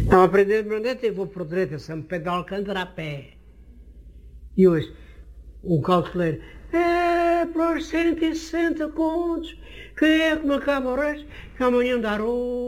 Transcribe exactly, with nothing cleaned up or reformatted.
Estava a aprender de Brandete e vou por direita, São Pedro de Alcântara a pé. E hoje, um cauteleiro, é, pelos cento e sessenta contos, que é que me acaba o resto, que amanhã darou.